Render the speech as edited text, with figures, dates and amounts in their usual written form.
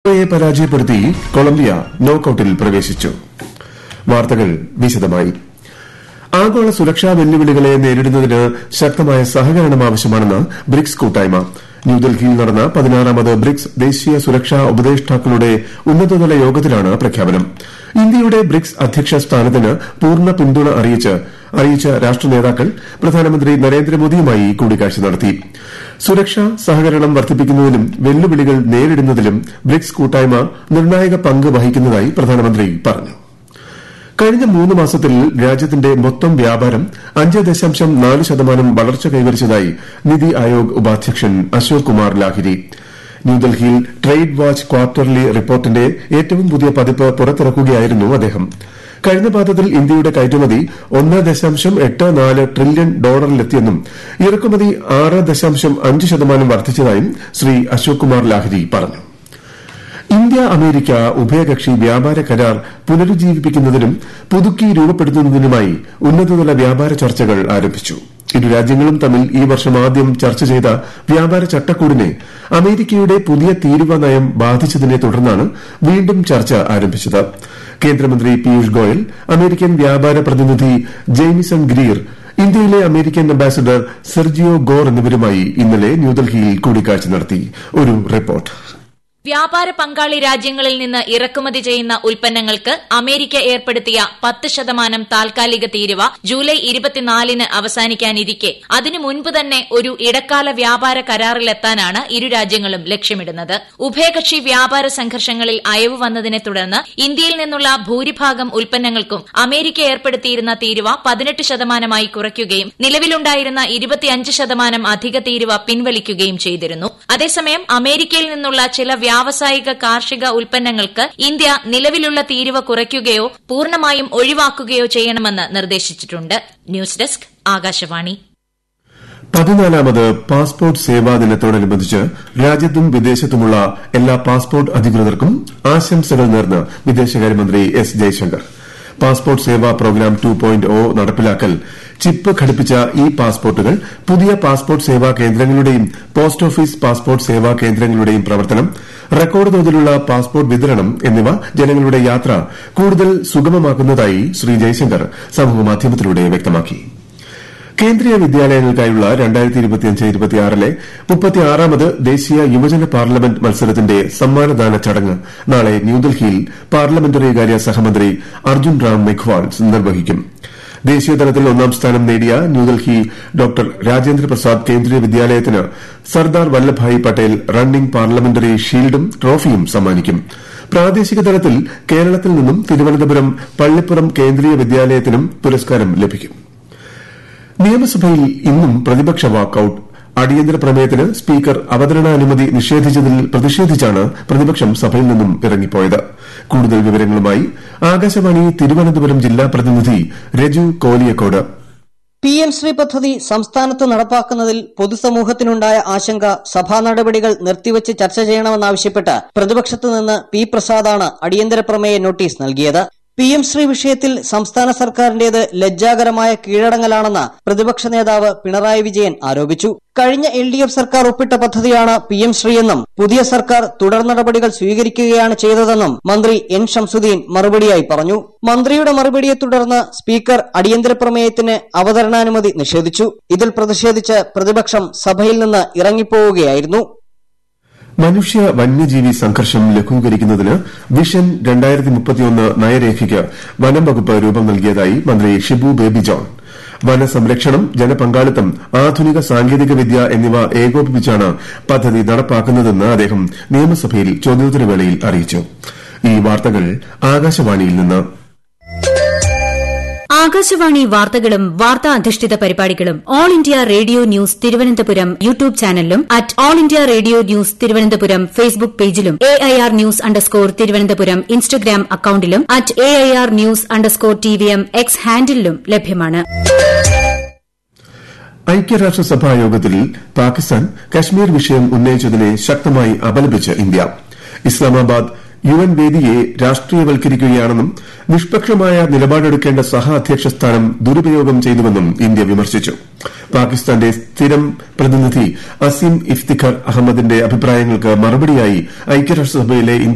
യെ പരാജയപ്പെടുത്തി കൊളംബിയ നോക്കൌട്ടിൽ പ്രവേശിച്ചു. വാർത്തകൾ വിശദമായി. ആഗോള സുരക്ഷാ വെല്ലുവിളികളെ നേരിടുന്നതിന് ശക്തമായ സഹകരണം ആവശ്യമാണെന്ന് ബ്രിക്സ് കൂട്ടായ്മ. ന്യൂഡൽഹിയിൽ നടന്ന 16ാമത് ബ്രിക്സ് ദേശീയ സുരക്ഷാ ഉപദേഷ്ടാക്കളുടെ ഉന്നതതല യോഗത്തിലാണ് പ്രഖ്യാപനം. ഇന്ത്യയുടെ ബ്രിക്സ് അധ്യക്ഷ സ്ഥാനത്തിന് പൂർണ്ണ പിന്തുണ അറിയിച്ച രാഷ്ട്ര നേതാക്കൾ പ്രധാനമന്ത്രി നരേന്ദ്രമോദിയുമായി കൂടിക്കാഴ്ച നടത്തി. സുരക്ഷാ സഹകരണം വർദ്ധിപ്പിക്കുന്നതിലും വെല്ലുവിളികൾ നേരിടുന്നതിലും ബ്രിക്സ് കൂട്ടായ്മ നിർണായക പങ്ക് വഹിക്കുന്നതായി പ്രധാനമന്ത്രി പറഞ്ഞു. കഴിഞ്ഞ 3 മാസത്തിൽ രാജ്യത്തിന്റെ മൊത്തം വ്യാപാരം 5.4% വളർച്ച കൈവരിച്ചതായി നിതി ആയോഗ് ഉപാധ്യക്ഷൻ അശോക് കുമാർ ലാഹിരി ന്യൂഡൽഹിയിൽ ട്രേഡ് വാച്ച് ക്വാർട്ടർലി റിപ്പോർട്ടിന്റെ ഏറ്റവും പുതിയ പതിപ്പ് പുറത്തിറക്കുകയായിരുന്നു അദ്ദേഹം. കഴിഞ്ഞ പാദത്തിൽ ഇന്ത്യയുടെ കയറ്റുമതി $1.84 ട്രില്യൺ ഡോളറിലെത്തിയെന്നും ഇറക്കുമതി 6.5% വർദ്ധിച്ചതായും ശ്രീ അശോക് കുമാർ ലാഹിരി പറഞ്ഞു. ഇന്ത്യ അമേരിക്ക ഉഭയകക്ഷി വ്യാപാര കരാർ പുനരുജ്ജീവിപ്പിക്കുന്നതിനും പുതുക്കി രൂപപ്പെടുത്തുന്നതിനുമായി ഉന്നതതല വ്യാപാര ചർച്ചകൾ ആരംഭിച്ചു. ഇരു രാജ്യങ്ങളും തമ്മിൽ ഈ വർഷം ആദ്യം ചർച്ച ചെയ്ത വ്യാപാര ചട്ടക്കൂടിനെ അമേരിക്കയുടെ പുതിയ തീരുവ നയം ബാധിച്ചതിനെ തുടർന്നാണ് വീണ്ടും ചർച്ച ആരംഭിച്ചത്. കേന്ദ്രമന്ത്രി പീയൂഷ് ഗോയൽ, അമേരിക്കൻ വ്യാപാര പ്രതിനിധി ജെയ്മിസൺ ഗ്രീർ, ഇന്ത്യയിലെ അമേരിക്കൻ അംബാസിഡർ സെർജിയോ ഗോർ എന്നിവരുമായി ഇന്നലെ ന്യൂഡൽഹിയിൽ കൂടിക്കാഴ്ച നടത്തി. ഒരു റിപ്പോർട്ട്. വ്യാപാര പങ്കാളി രാജ്യങ്ങളിൽ നിന്ന് ഇറക്കുമതി ചെയ്യുന്ന ഉൽപ്പന്നങ്ങൾക്ക് അമേരിക്ക ഏർപ്പെടുത്തിയ 10% താൽക്കാലിക തീരുവ ജൂലൈ 24-ന് അവസാനിക്കാനിരിക്കെ അതിനു മുൻപ് തന്നെ ഒരു ഇടക്കാല വ്യാപാര കരാറിലെത്താനാണ് ഇരു രാജ്യങ്ങളും ലക്ഷ്യമിടുന്നത്. ഉഭയകക്ഷി വ്യാപാര സംഘർഷങ്ങളിൽ അയവ് വന്നതിനെ തുടർന്ന് ഇന്ത്യയിൽ നിന്നുള്ള ഭൂരിഭാഗം ഉൽപ്പന്നങ്ങൾക്കും അമേരിക്ക ഏർപ്പെടുത്തിയിരുന്ന തീരുവ 18% കുറയ്ക്കുകയും നിലവിലുണ്ടായിരുന്ന 25% അധിക തീരുവ പിൻവലിക്കുകയും ചെയ്തിരുന്നു. അതേസമയം അമേരിക്കയിൽ നിന്നുള്ള ചില വ്യാവസായിക കാർഷിക ഉൽപ്പന്നങ്ങൾക്ക് ഇന്ത്യ നിലവിലുള്ള തീരുവ കുറയ്ക്കുകയോ പൂർണ്ണമായും ഒഴിവാക്കുകയോ ചെയ്യണമെന്ന് നിർദ്ദേശിച്ചിട്ടുണ്ട്. News desk, Akashvani. 14ാമത് പാസ്പോർട്ട് സേവാ ദിനത്തോടനുബന്ധിച്ച് രാജ്യത്തും വിദേശത്തുമുള്ള എല്ലാ പാസ്പോർട്ട് അധികൃതർക്കും ആശംസകൾ നേർന്ന് വിദേശകാര്യമന്ത്രി എസ് ജയശങ്കർ. പാസ്പോർട്ട് സേവാ പ്രോഗ്രാം 2.0 നടപ്പിലാക്കൽ, ചിപ്പ് ഘടിപ്പിച്ച ഇ പാസ്പോർട്ടുകൾ, പുതിയ പാസ്പോർട്ട് സേവാ കേന്ദ്രങ്ങളുടെയും പോസ്റ്റ് ഓഫീസ് പാസ്പോർട്ട് സേവാ കേന്ദ്രങ്ങളുടെയും പ്രവർത്തനം, റെക്കോർഡ് തോതിലുള്ള പാസ്പോർട്ട് വിതരണം എന്നിവ ജനങ്ങളുടെ യാത്ര കൂടുതൽ സുഗമമാക്കുന്നതായി ശ്രീ ജയശങ്കർ സമൂഹമാധ്യമത്തിലൂടെ വ്യക്തമാക്കി. കേന്ദ്രീയ വിദ്യാലയങ്ങൾക്കായുള്ള 2025-26 36ാമത് ദേശീയ യുവജന പാർലമെന്റ് മത്സരത്തിന്റെ സമ്മാനദാന ചടങ്ങ് നാളെ ന്യൂഡൽഹിയിൽ പാർലമെന്ററി കാര്യ സഹമന്ത്രി അർജുൻ റാം മെഘ്വാൾ നിർവഹിക്കും. ദേശീയതലത്തിൽ 1ാം സ്ഥാനം നേടിയ ന്യൂഡൽഹി ഡോക്ടർ രാജേന്ദ്ര പ്രസാദ് കേന്ദ്രീയ വിദ്യാലയത്തിന് സർദാർ വല്ലഭായ് പട്ടേൽ റണ്ണിംഗ് പാർലമെന്ററി ഷീൽഡും ട്രോഫിയും സമ്മാനിക്കും. പ്രാദേശിക തലത്തിൽ കേരളത്തിൽ നിന്നും തിരുവനന്തപുരം പള്ളിപ്പുറം കേന്ദ്രീയ വിദ്യാലയത്തിനും പുരസ്കാരം ലഭിക്കും. നിയമസഭയിൽ ഇന്നും പ്രതിപക്ഷ വാക്കൌട്ട്. അടിയന്തര പ്രമേയത്തിന് സ്പീക്കർ അവതരണാനുമതി നിഷേധിച്ചതിൽ പ്രതിഷേധിച്ചാണ് പ്രതിപക്ഷം സഭയിൽ നിന്നും ഇറങ്ങിപ്പോയത്. കൂടുതൽ വിവരങ്ങളുമായി ആകാശവാണി തിരുവനന്തപുരം ജില്ലാ പ്രതിനിധി രജു കോലിയക്കോട്. PM ശ്രീ പദ്ധതി സംസ്ഥാനത്ത് നടപ്പാക്കുന്നതിൽ പൊതുസമൂഹത്തിനുണ്ടായ ആശങ്ക സഭാ നടപടികൾ നിർത്തിവച്ച് ചർച്ച ചെയ്യണമെന്നാവശ്യപ്പെട്ട് പ്രതിപക്ഷത്തു നിന്ന് പി പ്രസാദാണ് അടിയന്തര പ്രമേയ നോട്ടീസ് നൽകിയത്. PM ശ്രീ വിഷയത്തിൽ സംസ്ഥാന സർക്കാരിന്റേത് ലജ്ജാകരമായ കീഴടങ്ങലാണെന്ന് പ്രതിപക്ഷ നേതാവ് പിണറായി വിജയൻ ആരോപിച്ചു. കഴിഞ്ഞ LDF സർക്കാർ ഒപ്പിട്ട പദ്ധതിയാണ് PM ശ്രീ എന്നും പുതിയ സർക്കാർ തുടർ നടപടികൾ സ്വീകരിക്കുകയാണ് ചെയ്തതെന്നും മന്ത്രി N ഷംസുദ്ദീൻ മറുപടിയായി പറഞ്ഞു. മന്ത്രിയുടെ മറുപടിയെ തുടർന്ന് സ്പീക്കർ അടിയന്തര പ്രമേയത്തിന് അവതരണാനുമതി നിഷേധിച്ചു. ഇതിൽ പ്രതിഷേധിച്ച് പ്രതിപക്ഷം സഭയിൽ നിന്ന് ഇറങ്ങിപ്പോവുകയായിരുന്നു. മനുഷ്യ വന്യജീവി സംഘർഷം ലഘൂകരിക്കുന്നതിന് വിഷൻ 2031 നയരേഖയ്ക്ക് വനം വകുപ്പ് രൂപം നൽകിയതായി മന്ത്രി ഷിബു ബേബി ജോൺ. വനസംരക്ഷണം, ജനപങ്കാളിത്തം, ആധുനിക സാങ്കേതിക വിദ്യ എന്നിവ ഏകോപിപ്പിച്ചാണ് പദ്ധതി നടപ്പാക്കുന്നതെന്ന് അദ്ദേഹം നിയമസഭയിൽ ചോദ്യോത്തരവേളയിൽ അറിയിച്ചു. ഈ വാർത്തകൾ ആകാശവാണിയിൽ നിന്ന്. ആകാശവാണി വാർത്തകളും വാർത്താ അധിഷ്ഠിത പരിപാടികളും all India radio news Thiruvananthapuram YouTube ചാനലിലും at all India radio news Thiruvananthapuram Facebook പേജിലും AIR ന്യൂസ് _ ഇൻസ്റ്റഗ്രാം അക്കൌണ്ടിലും at AIR news _ TVM X ഹാൻഡിലും ലഭ്യമാണ്. ഐക്യരാഷ്ട്രസഭാ യോഗത്തിൽ പാകിസ്ഥാൻ കശ്മീർ വിഷയം ഉന്നയിച്ചതിനെ ശക്തമായി അപലപിച്ച് ഇന്ത്യ. ഇസ്ലാമാബാദ് UN വേദിയെ രാഷ്ട്രീയവൽക്കരിക്കുകയാണെന്നും നിഷ്പക്ഷമായ നിലപാടെടുക്കേണ്ട സഹ അധ്യക്ഷ സ്ഥാനം ദുരുപയോഗം ചെയ്തുവെന്നും ഇന്ത്യ വിമർശിച്ചു. പാകിസ്ഥാന്റെ സ്ഥിരം പ്രതിനിധി അസീം ഇഫ്തിഖർ അഹമ്മദിന്റെ അഭിപ്രായങ്ങൾക്ക് മറുപടിയായി ഐക്യരാഷ്ട്രസഭയിലെ